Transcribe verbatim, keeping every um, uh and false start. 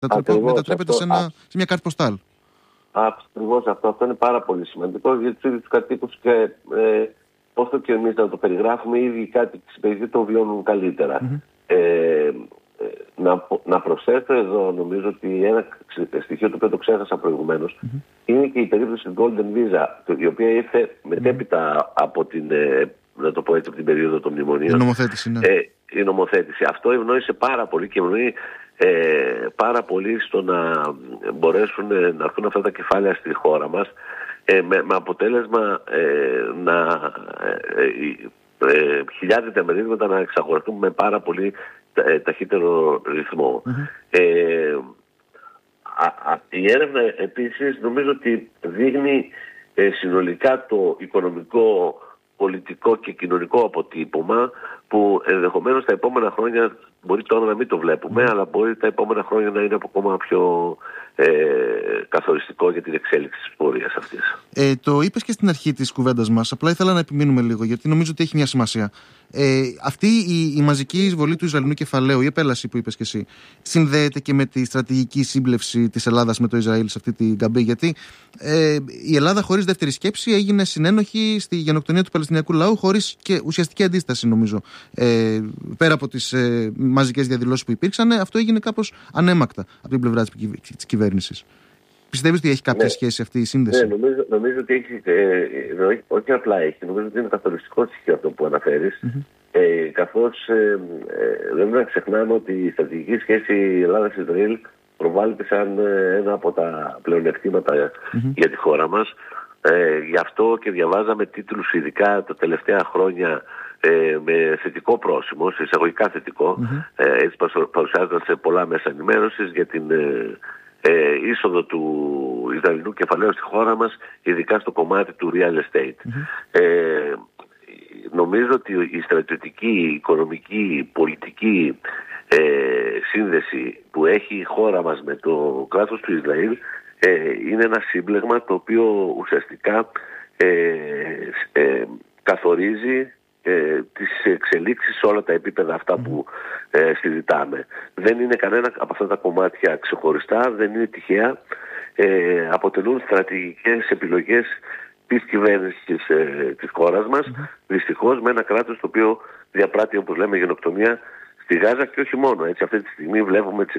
μετατρέπεται σε, ένα, σε μια κάρτα ποστάλ. Ακριβώς αυτό. Αυτό είναι πάρα πολύ σημαντικό για τους ίδιους τους κατοίκους και ε, όσο και εμείς να το περιγράφουμε, οι ίδιοι κάτοικοι στην περιοχή το βιώνουν καλύτερα. Mm-hmm. Ε, να, να προσθέσω εδώ, νομίζω ότι ένα στοιχείο το οποίο το ξέχασα προηγουμένως mm-hmm. είναι και η περίπτωση της Golden Visa, η οποία ήρθε μετέπειτα mm-hmm. από την, ε, να το πω έτσι, από την περίοδο των μνημονίων. Η νομοθέτηση, ναι. Ε, η νομοθέτηση. Αυτό ευνοήσε πάρα πολύ και ευνοεί ε, πάρα πολύ στο να μπορέσουν ε, να έρθουν αυτά τα κεφάλαια στη χώρα μας ε, με, με αποτέλεσμα ε, να ε, ε, ε, χιλιάδες διαμερίσματα να εξαγοραστούν με πάρα πολύ ε, ταχύτερο ρυθμό. Mm-hmm. Ε, α, α, η έρευνα επίσης νομίζω ότι δείχνει ε, συνολικά το οικονομικό, πολιτικό και κοινωνικό αποτύπωμα που ενδεχομένως τα επόμενα χρόνια, μπορεί τώρα να μην το βλέπουμε, mm. αλλά μπορεί τα επόμενα χρόνια να είναι ακόμα πιο ε, καθοριστικό για την εξέλιξη της πορείας αυτής. Ε, το είπες και στην αρχή της κουβέντας μας, απλά ήθελα να επιμείνουμε λίγο, γιατί νομίζω ότι έχει μια σημασία. Ε, αυτή η, η μαζική εισβολή του Ισραηλινού κεφαλαίου, η επέλαση που είπες και εσύ, συνδέεται και με τη στρατηγική σύμπλευση της Ελλάδας με το Ισραήλ σε αυτή την καμπή, γιατί ε, η Ελλάδα χωρίς δεύτερη σκέψη έγινε συνένοχη στη γενοκτονία του Παλαιστινιακού λαού, χωρίς και ουσιαστική αντίσταση, νομίζω. Ε, πέρα από τις ε, μαζικές διαδηλώσεις που υπήρξαν, αυτό έγινε κάπως ανέμακτα από την πλευρά της κυβέρνησης. Πιστεύεις ότι έχει κάποια ναι. σχέση αυτή η σύνδεση? Ναι, νομίζω, νομίζω ότι έχει, ε, όχι, όχι απλά έχει, νομίζω ότι είναι καθοριστικό στοιχείο αυτό που αναφέρεις. Mm-hmm. Ε, καθώς ε, ε, δεν πρέπει να ξεχνάμε ότι η στρατηγική σχέση Ελλάδας-Ισραήλ προβάλλεται σαν ε, ένα από τα πλεονεκτήματα mm-hmm. για τη χώρα μας. Ε, γι' αυτό και διαβάζαμε τίτλους ειδικά τα τελευταία χρόνια ε, με θετικό πρόσημο, σε εισαγωγικά θετικό, mm-hmm. ε, έτσι παρουσιάζονταν σε πολλά μέσα ενημέρωσης για την ε, ε, είσοδο του Ισραηλινού κεφαλαίου στη χώρα μας, ειδικά στο κομμάτι του real estate. Mm-hmm. Ε, νομίζω ότι η στρατιωτική, η οικονομική, πολιτική ε, σύνδεση που έχει η χώρα μας με το κράτος του Ισραήλ ε, είναι ένα σύμπλεγμα το οποίο ουσιαστικά ε, ε, καθορίζει ε, τις εξελίξεις σε όλα τα επίπεδα αυτά που ε, συζητάμε. Δεν είναι κανένα από αυτά τα κομμάτια ξεχωριστά, δεν είναι τυχαία. Ε, αποτελούν στρατηγικές επιλογές της κυβέρνησης ε, της χώρας μας, mm-hmm. δυστυχώς με ένα κράτος το οποίο διαπράττει, όπως λέμε, γενοκτονία στη Γάζα και όχι μόνο. Έτσι, αυτή τη στιγμή βλέπουμε τις